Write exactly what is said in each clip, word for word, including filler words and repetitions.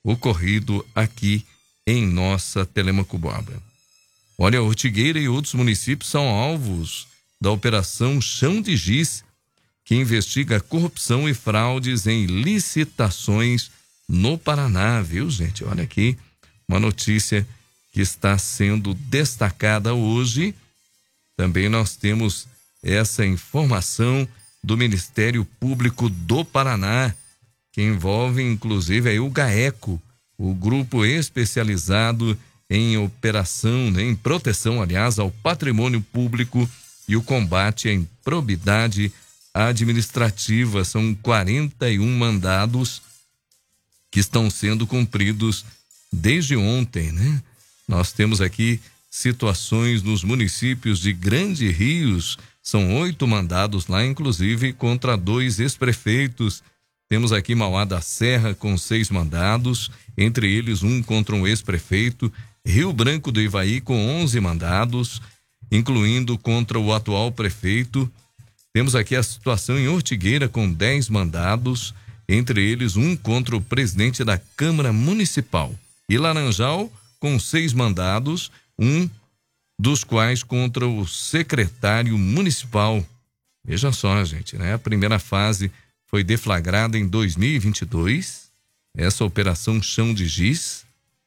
ocorrido aqui em nossa Telemaco-Borba. Olha, Ortigueira e outros municípios são alvos da Operação Chão de Giz, que investiga corrupção e fraudes em licitações no Paraná, viu, gente? Olha aqui, uma notícia que está sendo destacada hoje. Também nós temos essa informação do Ministério Público do Paraná, que envolve inclusive aí o GAECO, o grupo especializado em operação, né, em proteção, aliás, ao patrimônio público e o combate à improbidade administrativa. São quarenta e um mandados que estão sendo cumpridos desde ontem, né? Nós temos aqui situações nos municípios de Grande Rios, são oito mandados lá, inclusive contra dois ex-prefeitos. Temos aqui Mauá da Serra com seis mandados, entre eles um contra um ex-prefeito, Rio Branco do Ivaí com onze mandados, incluindo contra o atual prefeito. Temos aqui a situação em Ortigueira com dez mandados, entre eles um contra o presidente da Câmara Municipal. E Laranjal com seis mandados, um dos quais contra o secretário municipal. Veja só, gente, né? A primeira fase foi deflagrada em dois mil e vinte e dois, essa operação Chão de Giz,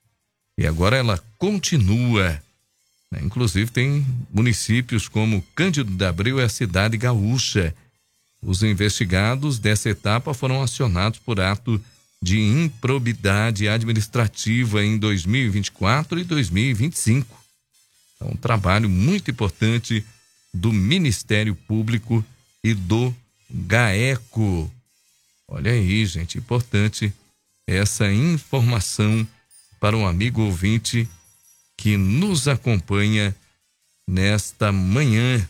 e agora ela continua. Né? Inclusive tem municípios como Cândido de Abreu e a Cidade Gaúcha. Os investigados dessa etapa foram acionados por ato de improbidade administrativa em dois mil e vinte e quatro e dois mil e vinte e cinco. É um trabalho muito importante do Ministério Público e do GAECO. Olha aí, gente, importante essa informação para um amigo ouvinte que nos acompanha nesta manhã.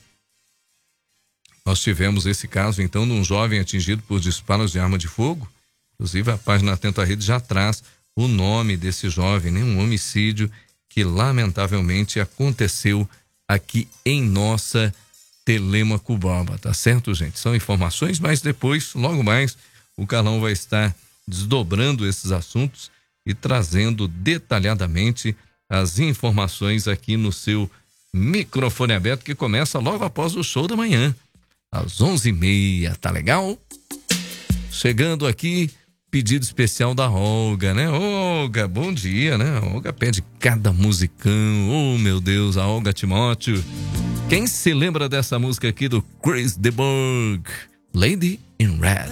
Nós tivemos esse caso, então, de um jovem atingido por disparos de arma de fogo. Inclusive, a página Atento à Rede já traz o nome desse jovem, né? Um homicídio que, lamentavelmente, aconteceu aqui em nossa Telemaco-Borba, tá certo, gente? São informações, mas depois, logo mais, o Carlão vai estar desdobrando esses assuntos e trazendo detalhadamente as informações aqui no seu microfone aberto, que começa logo após o show da manhã, às onze e meia, tá legal? Chegando aqui, pedido especial da Olga, né? Olga, bom dia, né? A Olga pede cada musicão, oh meu Deus, a Olga Timóteo. Quem se lembra dessa música aqui do Chris de Burgh, Lady in Red?